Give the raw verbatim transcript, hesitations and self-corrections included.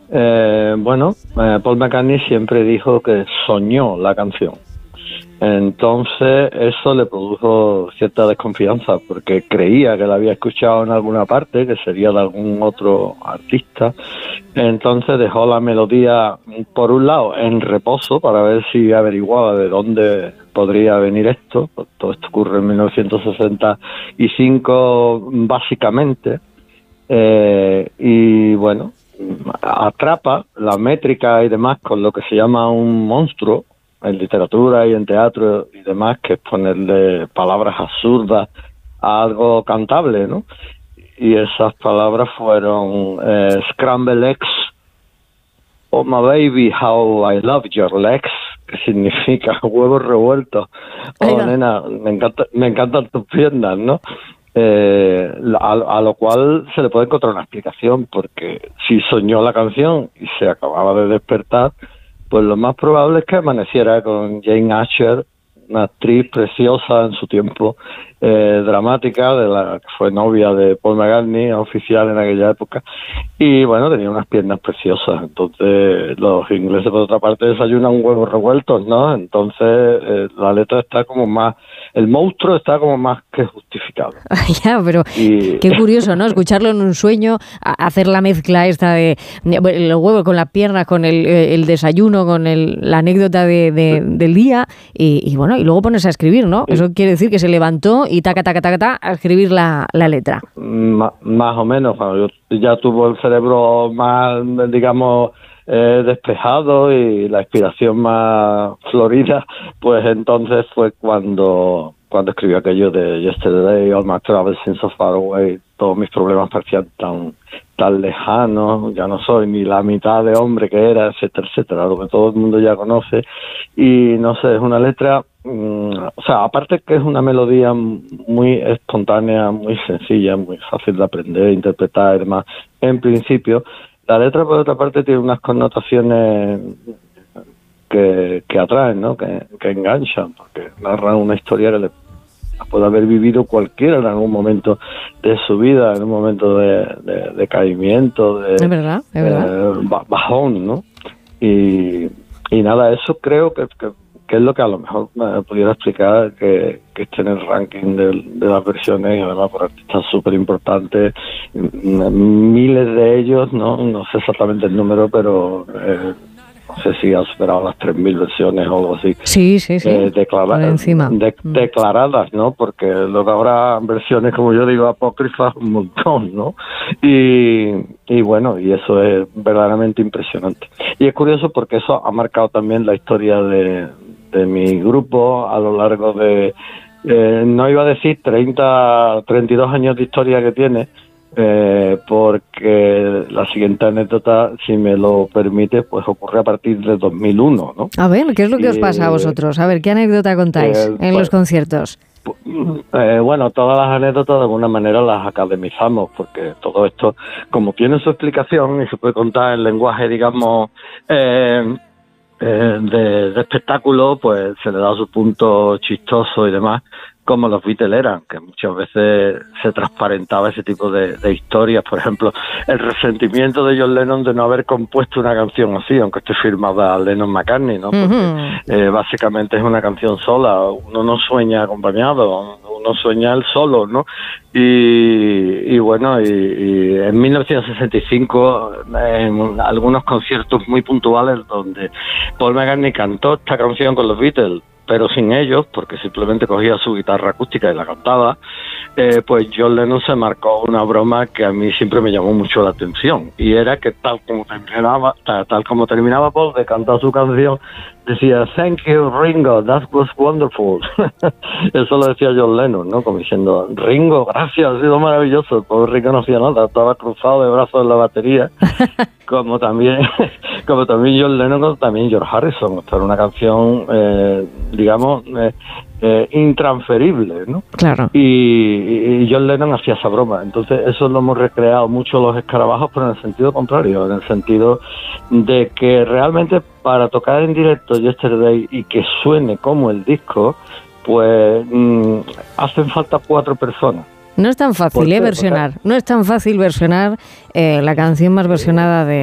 Eh, bueno, eh, Paul McCartney siempre dijo que soñó la canción. Entonces eso le produjo cierta desconfianza porque creía que la había escuchado en alguna parte, que sería de algún otro artista. Entonces dejó la melodía, por un lado, en reposo para ver si averiguaba de dónde podría venir esto. Todo esto ocurre en mil novecientos sesenta y cinco básicamente. Eh, y bueno, atrapa la métrica y demás con lo que se llama un monstruo en literatura y en teatro y demás, que es ponerle palabras absurdas a algo cantable, ¿no? Y esas palabras fueron eh, Scramble eggs, oh my baby, how I love your legs, que significa huevos revueltos. Oh, nena, me encanta, me encantan tus piernas, ¿no? Eh, a, a lo cual se le puede encontrar una explicación, porque si soñó la canción y se acababa de despertar, pues lo más probable es que amaneciera con Jane Asher, una actriz preciosa en su tiempo, eh, dramática, de la que fue novia de Paul McCartney, oficial en aquella época, y bueno, tenía unas piernas preciosas. Entonces los ingleses, por otra parte, desayunan huevos revueltos, ¿no? Entonces eh, la letra está como más, el monstruo está como más que justificado. Ya, pero y... qué curioso, ¿no? Escucharlo en un sueño, hacer la mezcla esta de el huevo con las piernas, con el, el desayuno, con el, la anécdota de, de, del día, y, y bueno, y luego ponerse a escribir, ¿no? Eso quiere decir que se levantó y taca, taca, taca, taca, a escribir la, la letra. M- más o menos, cuando yo ya tuvo el cerebro más, digamos, eh, despejado y la inspiración más florida, pues entonces fue cuando cuando escribió aquello de Yesterday, All My Troubles Seem So Far Away, todos mis problemas parecían tan tan lejanos, ya no soy ni la mitad de hombre que era, etcétera, etcétera, lo que todo el mundo ya conoce. Y no sé, es una letra, mmm, o sea, aparte que es una melodía muy espontánea, muy sencilla, muy fácil de aprender, interpretar y demás, en principio, la letra por otra parte tiene unas connotaciones que, que atraen, ¿no? Que, que enganchan, porque narran una historia que le puede haber vivido cualquiera en algún momento de su vida, en un momento de, de, de caimiento, de, es verdad, es verdad. Eh, bajón, ¿no? Y, y nada, eso creo que, que, que es lo que a lo mejor me pudiera explicar que, que esté en el ranking de, de las versiones, y además por artistas súper importantes, miles de ellos, ¿no? No sé exactamente el número, pero... Eh, no sé si ha superado las tres mil versiones o algo así. Sí, sí, sí. Eh, declara- encima. De- mm. Declaradas, ¿no? Porque luego habrá versiones, como yo digo, apócrifas, un montón, ¿no? Y, y bueno, y eso es verdaderamente impresionante. Y es curioso porque eso ha marcado también la historia de, de mi grupo a lo largo de, eh, no iba a decir treinta, treinta y dos años de historia que tiene, Eh, porque la siguiente anécdota, si me lo permite, pues ocurre a partir de dos mil uno, ¿no? A ver, ¿qué es lo que os pasa a vosotros? A ver, ¿qué anécdota contáis eh, en pues, los conciertos? Eh, bueno, todas las anécdotas de alguna manera las academizamos, porque todo esto, como tiene su explicación y se puede contar en lenguaje, digamos, eh, eh, de, de espectáculo, pues se le da su punto chistoso y demás, como los Beatles eran, que muchas veces se transparentaba ese tipo de, de historias. Por ejemplo, el resentimiento de John Lennon de no haber compuesto una canción así, aunque esté firmada Lennon-McCartney, ¿no? Porque uh-huh. eh, básicamente es una canción sola, uno no sueña acompañado, uno sueña él solo, ¿no? Y, y bueno, y, y en mil novecientos sesenta y cinco, en algunos conciertos muy puntuales donde Paul McCartney cantó esta canción con los Beatles, pero sin ellos, porque simplemente cogía su guitarra acústica y la cantaba, eh, pues John Lennon se marcó una broma que a mí siempre me llamó mucho la atención, y era que tal como terminaba, tal, tal como terminaba Paul de cantar su canción, decía, thank you Ringo, that was wonderful. Eso lo decía John Lennon, ¿no? Como diciendo, Ringo, gracias, ha sido maravilloso. El pobre Ringo no hacía nada, estaba cruzado de brazos en la batería, como también como también John Lennon, como también George Harrison. Esta era una canción, eh, digamos, eh, eh, intransferible, ¿no? Claro. Y, y John Lennon hacía esa broma. Entonces eso lo hemos recreado mucho los Escarabajos, pero en el sentido contrario, en el sentido de que realmente para tocar en directo Yesterday y que suene como el disco, pues mmm, hacen falta cuatro personas. No es tan fácil, ¿eh? Versionar. No es tan fácil versionar eh, la canción más versionada de